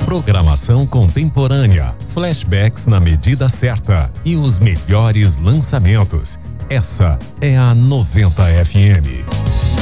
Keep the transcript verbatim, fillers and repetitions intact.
Programação contemporânea, flashbacks na medida certa e os melhores lançamentos. Essa é a noventa F M.